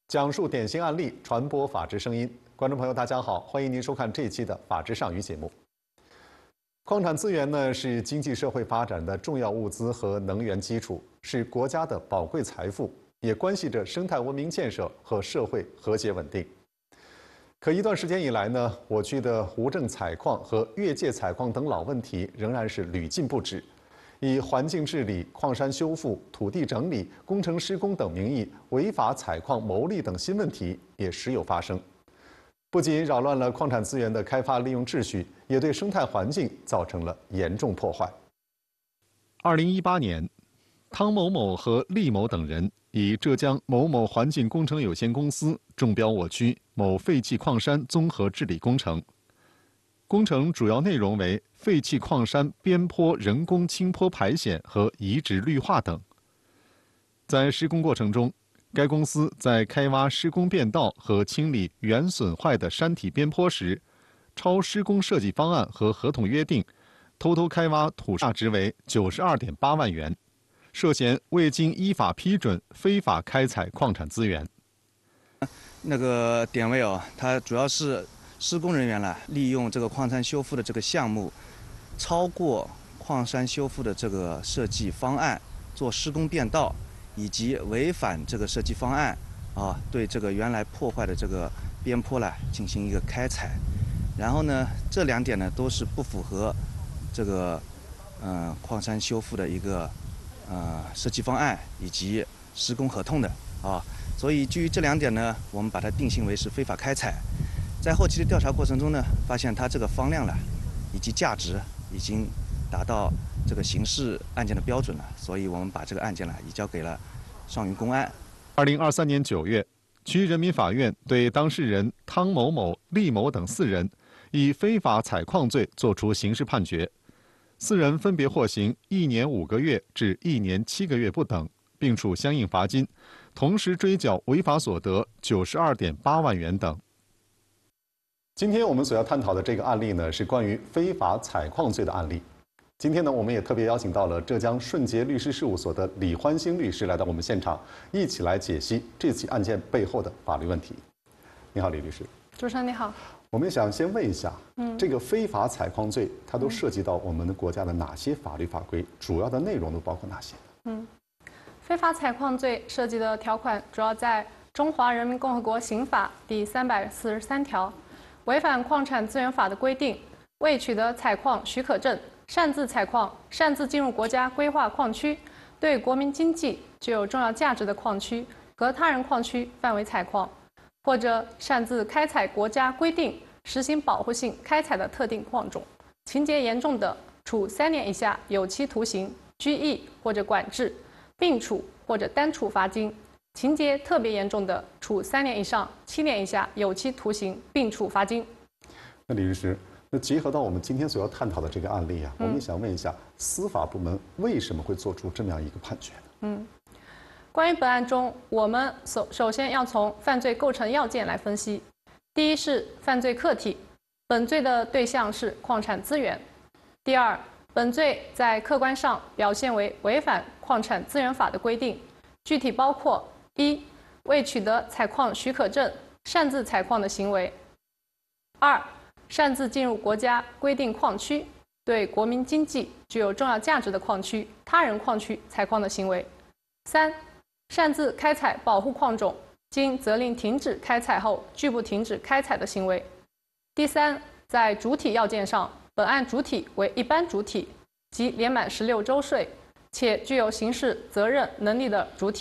讲述典型案例，传播法治声音。观众朋友，大家好，欢迎您收看这一期的《法治上语》节目。矿产资源呢，是经济社会发展的重要物资和能源基础，是国家的宝贵财富，也关系着生态文明建设和社会和谐稳定。可一段时间以来呢，我区的无证采矿和越界采矿等老问题仍然是屡禁不止。以环境治理、矿山修复、土地整理、工程施工等名义违法采矿牟利等新问题也时有发生，不仅扰乱了矿产资源的开发利用秩序，也对生态环境造成了严重破坏。2018年，汤某某和厉某等人以浙江某某环境工程有限公司中标我区某废弃矿山综合治理工程。工程主要内容为废弃矿山边坡人工清坡排险和移植绿化等。在施工过程中，该公司在开挖施工变道和清理原损坏的山体边坡时，超施工设计方案和合同约定，偷偷开挖土价值为92.8万元，涉嫌未经依法批准非法开采矿产资源。 那个点位它主要是施工人员利用这个矿山修复的这个项目，超过矿山修复的这个设计方案做施工变道，以及违反这个设计方案对这个原来破坏的这个边坡进行一个开采。然后呢，这两点呢都是不符合这个矿山修复的一个设计方案以及施工合同的所以基于这两点呢，我们把它定性为是非法开采。在后期的调查过程中呢，发现它这个方量以及价值已经达到这个刑事案件的标准了，所以我们把这个案件移交给了上虞公安。 2023年9月，区人民法院对当事人汤某某、厉某等4人以非法采矿罪作出刑事判决，4人分别获刑1年5个月至1年7个月不等，并处相应罚金，同时追缴违法所得92.8万元等。今天我们所要探讨的这个案例呢，是关于非法采矿罪的案例。今天呢，我们也特别邀请到了浙江顺捷律师事务所的李欢兴律师来到我们现场，一起来解析这起案件背后的法律问题。你好，李律师。 主持人你好。 我们想先问一下，这个非法采矿罪它都涉及到我们的国家的哪些法律法规？主要的内容都包括哪些？ 非法采矿罪涉及的条款主要在《中华人民共和国刑法》第343条。违反矿产资源法的规定，未取得采矿许可证，擅自采矿、擅自进入国家规划矿区，对国民经济具有重要价值的矿区和他人矿区范围采矿，或者擅自开采国家规定实行保护性开采的特定矿种，情节严重的，处3年以下有期徒刑、拘役或者管制，并处或者单处罚金。情节特别严重的，处3年以上7年以下有期徒刑，并处罚金。 那李律师，那结合到我们今天所要探讨的这个案例我们也想问一下，司法部门为什么会做出这么样一个判决呢？ 关于本案中，我们首先要从犯罪构成要件来分析。第一是犯罪客体，本罪的对象是矿产资源。第二，本罪在客观上表现为违反矿产资源法的规定，具体包括：1. 未取得采矿许可证，擅自采矿的行为； 2. 擅自进入国家规定矿区，对国民经济具有重要价值的矿区、他人矿区采矿的行为； 3. 擅自开采保护矿种，经责令停止开采后拒不停止开采的行为。第三，在主体要件上，本案主体为一般主体，即年满16周岁且具有刑事责任能力的主体。